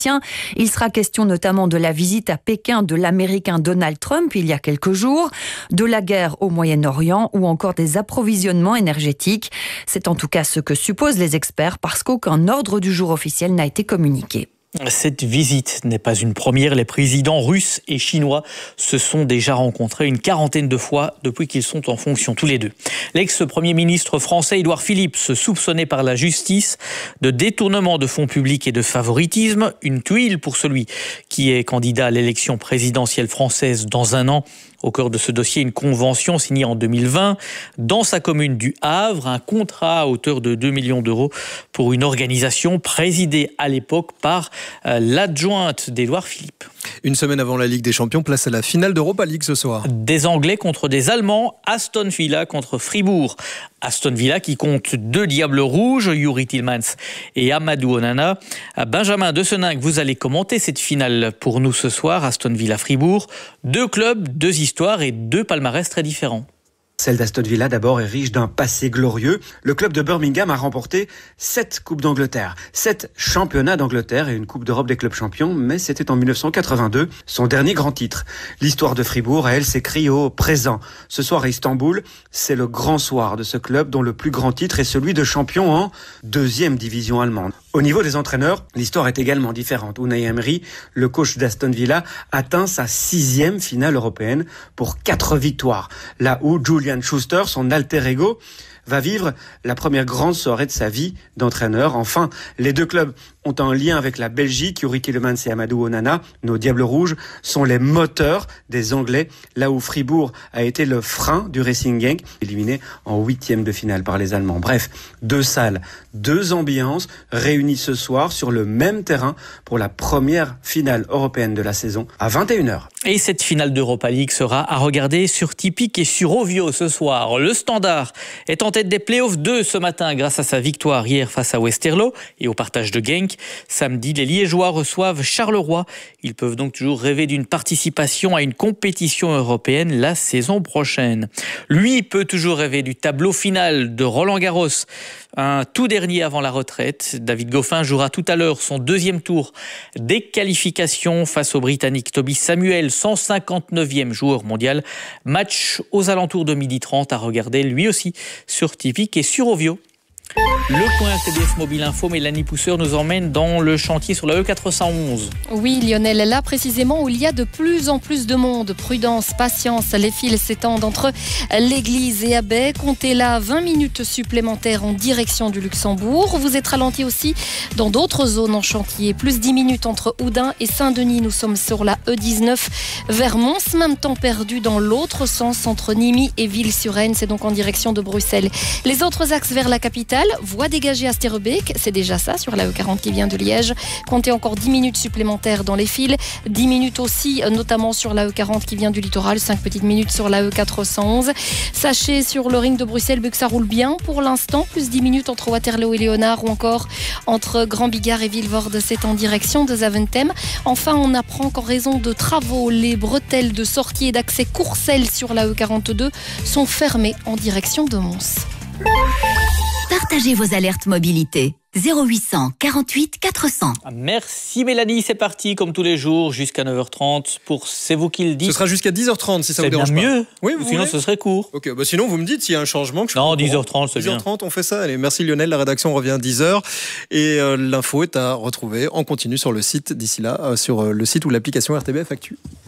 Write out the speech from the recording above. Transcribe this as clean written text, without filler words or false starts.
Il sera question notamment de la visite à Pékin de l'Américain Donald Trump il y a quelques jours, de la guerre au Moyen-Orient ou encore des approvisionnements énergétiques. C'est en tout cas ce que supposent les experts parce qu'aucun ordre du jour officiel n'a été communiqué. Cette visite n'est pas une première. Les présidents russes et chinois se sont déjà rencontrés une quarantaine de fois depuis qu'ils sont en fonction tous les deux. L'ex-premier ministre français Édouard Philippe, soupçonné par la justice de détournement de fonds publics et de favoritisme, une tuile pour celui qui est candidat à l'élection présidentielle française dans un an. Au cœur de ce dossier, une convention signée en 2020 dans sa commune du Havre, un contrat à hauteur de 2 millions d'euros pour une organisation présidée à l'époque par l'adjointe d'Édouard Philippe. Une semaine avant la Ligue des Champions, place à la finale d'Europa League ce soir. Des Anglais contre des Allemands, Aston Villa contre Fribourg. Aston Villa qui compte 2 Diables Rouges, Youri Tillmans et Amadou Onana. Benjamin de Seninck, vous allez commenter cette finale pour nous ce soir, Aston Villa-Fribourg. 2 clubs, 2 histoires et 2 palmarès très différents. Celle d'Aston Villa d'abord est riche d'un passé glorieux. Le club de Birmingham a remporté 7 Coupes d'Angleterre, 7 championnats d'Angleterre et une Coupe d'Europe des clubs champions, mais c'était en 1982, son dernier grand titre. L'histoire de Fribourg, elle, s'écrit au présent. Ce soir à Istanbul, c'est le grand soir de ce club dont le plus grand titre est celui de champion en 2e division allemande. Au niveau des entraîneurs, l'histoire est également différente. Unai Emery, le coach d'Aston Villa, atteint sa 6e finale européenne pour 4 victoires. Là où Julian Schuster, son alter ego, va vivre la première grande soirée de sa vie d'entraîneur. Enfin, les 2 clubs ont un lien avec la Belgique. Youri Tielemans et Amadou Onana, nos Diables Rouges, sont les moteurs des Anglais, là où Fribourg a été le frein du Racing Genk, éliminé en 8e de finale par les Allemands. Bref, 2 salles, 2 ambiances réunies ce soir sur le même terrain pour la première finale européenne de la saison à 21h. Et cette finale d'Europa League sera à regarder sur Tipeee et sur Ovio ce soir. Le Standard est en tête des playoffs 2 ce matin grâce à sa victoire hier face à Westerlo et au partage de Genk. Samedi, les Liégeois reçoivent Charleroi. Ils peuvent donc toujours rêver d'une participation à une compétition européenne la saison prochaine. Lui peut toujours rêver du tableau final de Roland-Garros, un tout dernier avant la retraite. David Goffin jouera tout à l'heure son 2e tour des qualifications face au Britannique Toby Samuel, 159e joueur mondial. Match aux alentours de 12h30 à regarder lui aussi sur Tipeee et sur Ovio. Le point RTBF Mobile Info, Mélanie Pousseur nous emmène dans le chantier sur la E411. Oui Lionel, là précisément où il y a de plus en plus de monde. Prudence, patience, les fils s'étendent entre l'église et Abbey. Comptez là 20 minutes supplémentaires en direction du Luxembourg. Vous êtes ralenti aussi dans d'autres zones en chantier. Plus 10 minutes entre Oudin et Saint-Denis. Nous sommes sur la E19 vers Mons. Même temps perdu dans l'autre sens entre Nîmes et Ville-sur-Aisne. C'est donc en direction de Bruxelles. Les autres axes vers la capitale, voie dégagée à Sterrebeek, c'est déjà ça sur la E40 qui vient de Liège. Comptez encore 10 minutes supplémentaires dans les fils, 10 minutes aussi notamment sur la E40 qui vient du littoral, 5 petites minutes sur la E411. Sachez sur le ring de Bruxelles que ça roule bien pour l'instant, plus 10 minutes entre Waterloo et Léonard ou encore entre Grand Bigard et Vilvoorde, c'est en direction de Zaventem. Enfin, on apprend qu'en raison de travaux, les bretelles de sortie et d'accès Courcelles sur la E42 sont fermées en direction de Mons. Partagez vos alertes mobilité. 0800 48 400. Merci Mélanie, c'est parti comme tous les jours jusqu'à 9h30 pour C'est vous qui le dites. Ce sera jusqu'à 10h30 si ça vous dérange pas. C'est bien mieux. Oui, sinon ce serait court. Ok, sinon vous me dites s'il y a un changement. Que je non, 10h30 c'est bien. 10h30 on fait ça. Allez, merci Lionel, la rédaction revient à 10h et l'info est à retrouver en continu sur le site d'ici là, sur le site ou l'application RTBF Actu.